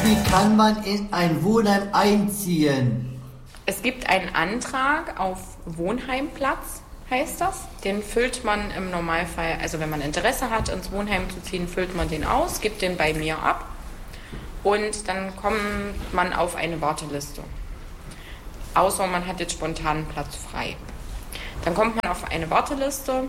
Wie kann man in ein Wohnheim einziehen? Es gibt einen Antrag auf Wohnheimplatz, heißt das. Den füllt man im Normalfall, also wenn man Interesse hat, ins Wohnheim zu ziehen, füllt man den aus, gibt den bei mir ab und dann kommt man auf eine Warteliste. Außer man hat jetzt spontan einen Platz frei. Dann kommt man auf eine Warteliste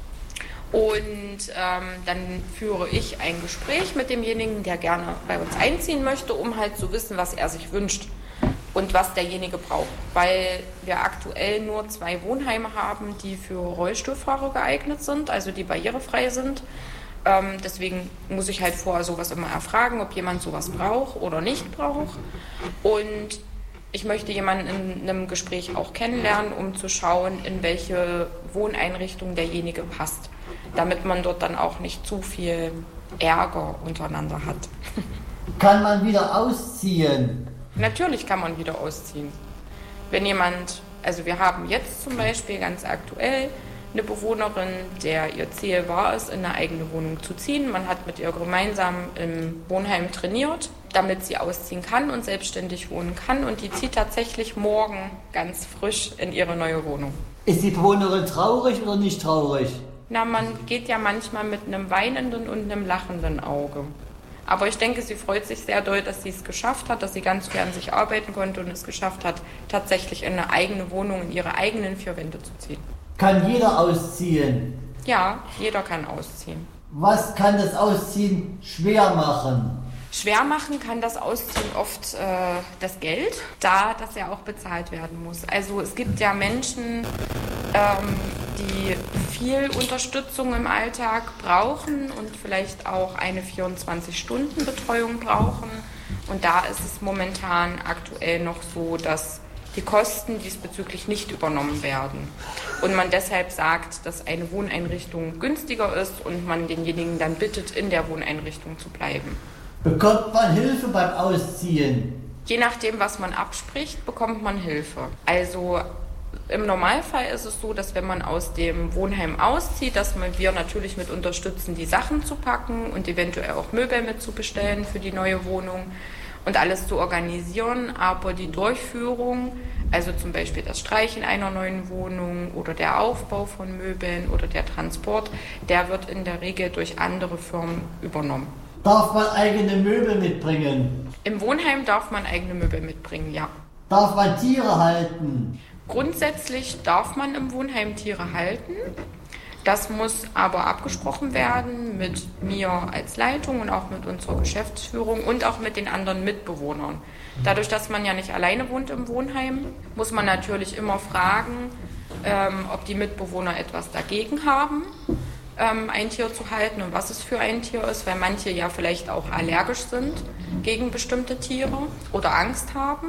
und dann führe ich ein Gespräch mit demjenigen, der gerne bei uns einziehen möchte, um halt zu wissen, was er sich wünscht und was derjenige braucht. Weil wir aktuell nur 2 Wohnheime haben, die für Rollstuhlfahrer geeignet sind, also die barrierefrei sind. Deswegen muss ich halt vorher sowas immer erfragen, ob jemand sowas braucht oder nicht braucht. Und ich möchte jemanden in einem Gespräch auch kennenlernen, um zu schauen, in welche Wohneinrichtung derjenige passt, damit man dort dann auch nicht zu viel Ärger untereinander hat. Kann man wieder ausziehen? Natürlich kann man wieder ausziehen. Wenn jemand, also wir haben jetzt zum Beispiel ganz aktuell eine Bewohnerin, der ihr Ziel war es, in eine eigene Wohnung zu ziehen. Man hat mit ihr gemeinsam im Wohnheim trainiert, damit sie ausziehen kann und selbstständig wohnen kann. Und die zieht tatsächlich morgen ganz frisch in ihre neue Wohnung. Ist die Bewohnerin traurig oder nicht traurig? Na, man geht ja manchmal mit einem weinenden und einem lachenden Auge. Aber ich denke, sie freut sich sehr doll, dass sie es geschafft hat, dass sie ganz viel an sich arbeiten konnte und es geschafft hat, tatsächlich in eine eigene Wohnung, in ihre eigenen 4 Wände zu ziehen. Kann jeder ausziehen? Ja, jeder kann ausziehen. Was kann das Ausziehen schwer machen? Schwer machen kann das Ausziehen oft das Geld, da das ja auch bezahlt werden muss. Also es gibt ja Menschen, die viel Unterstützung im Alltag brauchen und vielleicht auch eine 24-Stunden-Betreuung brauchen. Und da ist es momentan aktuell noch so, dass die Kosten diesbezüglich nicht übernommen werden. Und man deshalb sagt, dass eine Wohneinrichtung günstiger ist und man denjenigen dann bittet, in der Wohneinrichtung zu bleiben. Bekommt man Hilfe beim Ausziehen? Je nachdem, was man abspricht, bekommt man Hilfe. Also im Normalfall ist es so, dass wenn man aus dem Wohnheim auszieht, dass wir natürlich mit unterstützen, die Sachen zu packen und eventuell auch Möbel mitzubestellen für die neue Wohnung und alles zu organisieren. Aber die Durchführung, also zum Beispiel das Streichen einer neuen Wohnung oder der Aufbau von Möbeln oder der Transport, der wird in der Regel durch andere Firmen übernommen. Darf man eigene Möbel mitbringen? Im Wohnheim darf man eigene Möbel mitbringen, ja. Darf man Tiere halten? Grundsätzlich darf man im Wohnheim Tiere halten. Das muss aber abgesprochen werden mit mir als Leitung und auch mit unserer Geschäftsführung und auch mit den anderen Mitbewohnern. Dadurch, dass man ja nicht alleine wohnt im Wohnheim, muss man natürlich immer fragen, ob die Mitbewohner etwas dagegen haben, ein Tier zu halten und was es für ein Tier ist, weil manche ja vielleicht auch allergisch sind gegen bestimmte Tiere oder Angst haben.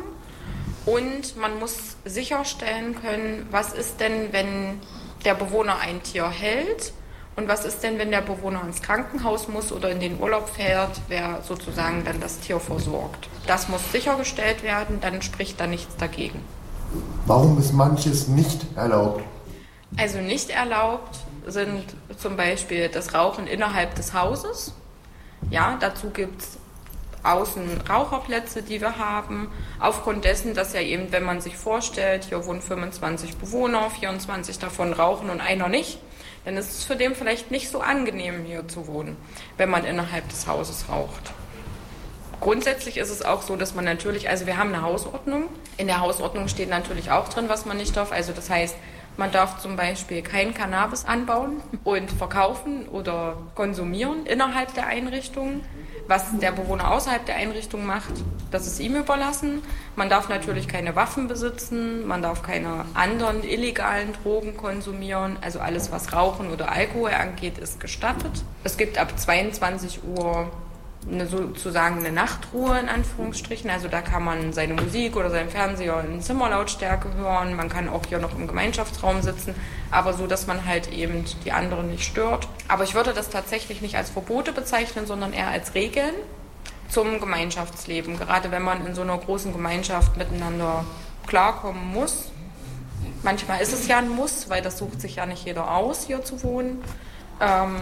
Und man muss sicherstellen können, was ist denn, wenn der Bewohner ein Tier hält und was ist denn, wenn der Bewohner ins Krankenhaus muss oder in den Urlaub fährt, wer sozusagen dann das Tier versorgt. Das muss sichergestellt werden, dann spricht da nichts dagegen. Warum ist manches nicht erlaubt? Also nicht erlaubt sind zum Beispiel das Rauchen innerhalb des Hauses. Ja, dazu gibt es außen Raucherplätze, die wir haben, aufgrund dessen, dass ja eben, wenn man sich vorstellt, hier wohnen 25 Bewohner, 24 davon rauchen und einer nicht, dann ist es für den vielleicht nicht so angenehm, hier zu wohnen, wenn man innerhalb des Hauses raucht. Grundsätzlich ist es auch so, dass man natürlich, also wir haben eine Hausordnung, in der Hausordnung steht natürlich auch drin, was man nicht darf, also das heißt, man darf zum Beispiel kein Cannabis anbauen und verkaufen oder konsumieren innerhalb der Einrichtung. Was der Bewohner außerhalb der Einrichtung macht, das ist ihm überlassen. Man darf natürlich keine Waffen besitzen, man darf keine anderen illegalen Drogen konsumieren. Also alles, was Rauchen oder Alkohol angeht, ist gestattet. Es gibt ab 22 Uhr sozusagen eine Nachtruhe in Anführungsstrichen. Also da kann man seine Musik oder seinen Fernseher in Zimmerlautstärke hören. Man kann auch hier noch im Gemeinschaftsraum sitzen, aber so, dass man halt eben die anderen nicht stört. Aber ich würde das tatsächlich nicht als Verbote bezeichnen, sondern eher als Regeln zum Gemeinschaftsleben. Gerade wenn man in so einer großen Gemeinschaft miteinander klarkommen muss. Manchmal ist es ja ein Muss, weil das sucht sich ja nicht jeder aus, hier zu wohnen.